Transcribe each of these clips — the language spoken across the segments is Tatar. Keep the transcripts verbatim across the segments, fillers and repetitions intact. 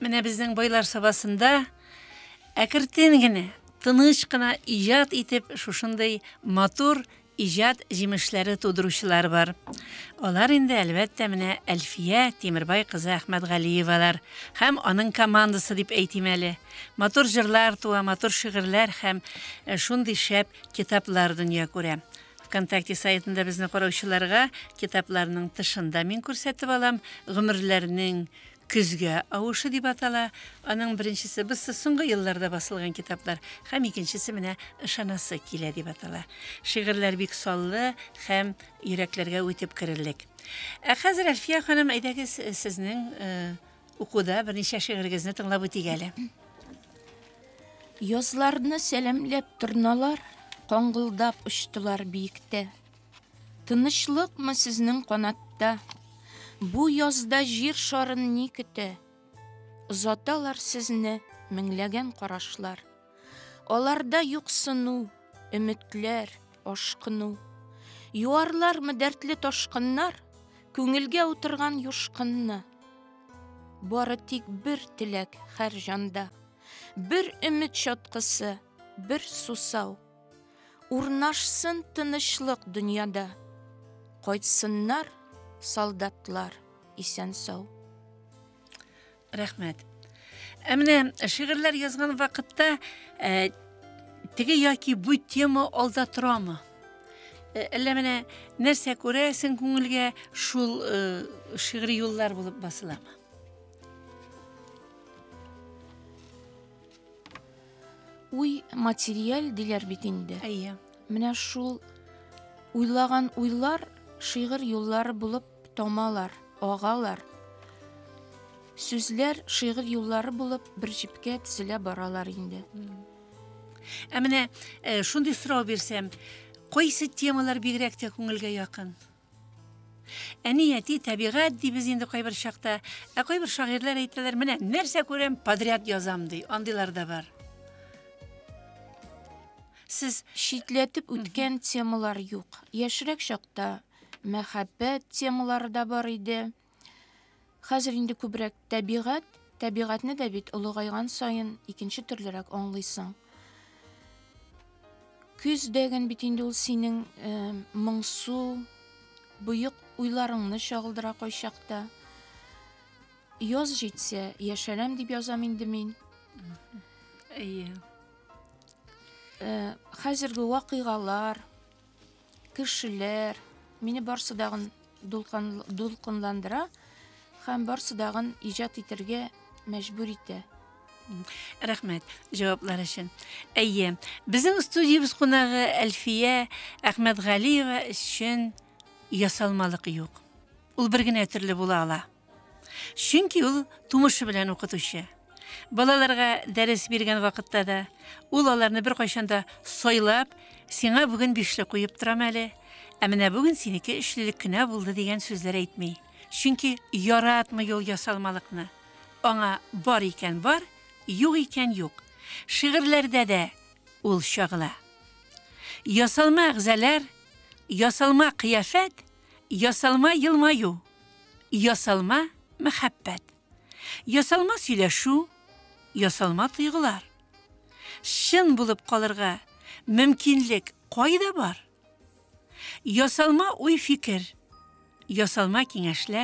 Менә безнең байлар сабасында әкертен генә, тыныч кына иҗат итеп шушындай матур иҗат җимешләре тудыручылар бар. Алар инде әлбәттә менә Әлфия Тимербай кызы Әхмәтгалиевалар һәм аның командасы дип әйтим әле. Матур җырлар туа, матур шигырьләр һәм шундый шәп китаплар дөнья күрә. ВКонтакте сайтында безне караучыларга китапларның тышында мин күрсәтеп алам. Гомерләрнең көзгә авышы дип атала. Аның беренчесе без соңгы елларда басылган китаплар һәм икенчесе менә ышанасы килә дип атала. Шигырьләр бик саллы һәм йөрәкләргә үтеп керерлек. Ә хәзер Әлфия ханым, әйдәгез сезнең э, укуда берничә шигырегезне тыңлап үтик әле. Язларны сәламләп торналар, қаңғылдап ұштылар биектә. Тынычлыкмы сезнең канатта? Бу язда җир шарын ни көтә? Озаталар сезне меңләгән карашлар. Аларда юксыну, өметләр, ашкыну. Юарлармы дәртле ташкыннар, күңелгә утырган юшкынны. Бары тик бер теләк һәр җанда. Бер өмет чаткысы, бер сусау. Урнашсын тынычлык дөньяда. Кайтсыннар солдатлар исән сау. Рәхмәт. Ә менә шигырьләр язган вакытта ә, теге яки бу тема алда торамы? Ә, әллә менә нәрсә күрәсең күңелгә, шул ә, шигъри юллар булып басыламы? Уй материаль диләр бит инде. Әйе. Менә шул уйлаган уйлар шигырь юллары булып томалар, агалар. Сүзләр шигырь юллары булып бер җипкә тезелә баралар инде. Ә менә ә, шундый сорау бирсәм, кайсы темалар бигрәк тә күңелгә якын? Әнияти, табигать дибез инде кайбер чакта, ә кайбер шагыйрьләр әйтәләр, менә нәрсә күрәм, подряд язам ди. Андыйлар да бар. Сез Шитләтеп үткән темалар юк. Яшьрәк чакта мәхәббәт темалары да бар иде. Хәзер инде күбрәк табигать, табигатьне дә бит олыгайган саен икенче төрлерәк аңлыйсың. Күз дәгән бит инде ул синең э, моңсу, буйык уйларыңны чагылдыра кайчакта. Яз җитсә, яшәрәм дип язам инде мин. әйе. Э, хәзерге вакыйгалар, кешеләр мине барсы дагын дулкын, дулкынландыра һәм барсы дагын иҗат итәргә мәҗбүр итә. Рәхмәт җаваплар өчен. Әйе, безнең студиябыз кунагы Әлфия Әхмәтгалиева өчен ясалмалык юк. Ул бер генә төрле була ала. Чөнки ул тумышы белән укытучы. Балаларга дәрес биргән вакытта да ул аларны бер кайчанда сайлап, сиңа бүген бишле куеп торам әле, ә менә бүген синеке эшлелек кенә булды дигән сүзләр әйтми. Чөнки яратмый ул ясалмалыкны. Аңа бар икән бар, юк икән юк. Шигырьләрдә дә ул чагыла. Ясалма әгъзалар, ясалма кыяфәт, ясалма елмаю, ясалма мәхәббәт, ясалма сөйләшү, ясалма тойгылар. Шын булып калырга мөмкинлек кайда бар? Ясалма уй фикер, ясалма киңәшләр,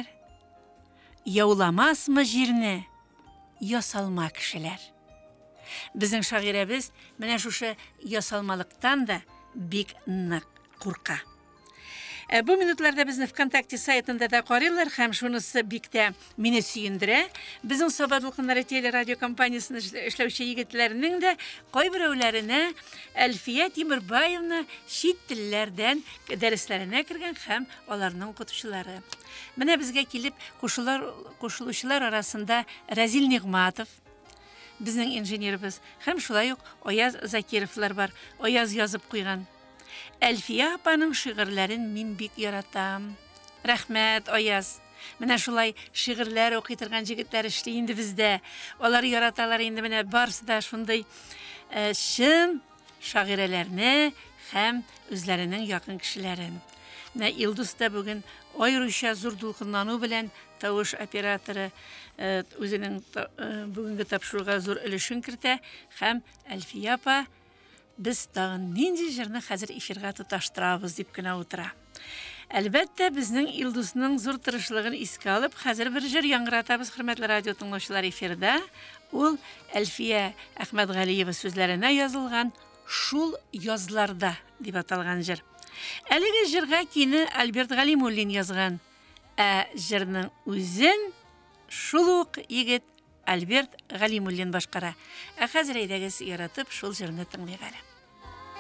яуламасмы җирне ясалма кешеләр. Безнең шагыйрәбез менә шушы ясалмалыктан да бик нык курка. Ә бу минутларда безне ВКонтакте сайтында да карыйлар һәм шунысы бик тә мине сөендерә. Безнең Сабадлыкнар телерадио компаниясында эшләүче егетләрнең дә кайберәүләренә Әлфия Тимербаевна чит телләрдән дәресләренә кергән һәм аларның укытучылары. Менә безгә килеп кушылар, кушылучылар арасында Разил Нигъматов, безнең инженерыбыз, һәм шулай ук Аяз Закировлар бар. Аяз язып куйган. Әлфия апаның шигырьләрен мин бик яратам. Рәхмәт, Аяз. Менә шулай шигырьләр укый торган җегетләр эшли инде бездә. Алар яраталар инде, менә барсы да шундый э, чын шагыйрәләрне һәм үзләренең якын кешеләрен. Менә Илдус та бүген айрыша зур дулкынлану белән тавыш операторы э, үзенең та- э, бүгенге тапшыруга зур өлешен кертә һәм Әлфия апа без тагын нинди җырны хәзер эфирга тоташтырабыз дип кенә утыра. Әлбәттә, безнең Илдусның зур тырышлыгын искә алып, хәзер бер җыр яңгыратабыз, хөрмәтле радио тыңлаучылар, эфирда. Ул Әлфия Әхмәтгалиева сүзләренә язылган «Шул язларда» дип аталган җыр. Әлеге җырга кине Альберт Галимуллин язган, ә җырның үзен шул ук егет Альберт Галимуллин башкара. Ә хәзер әйдәгез яратып шул җырны тыңлыйк әле.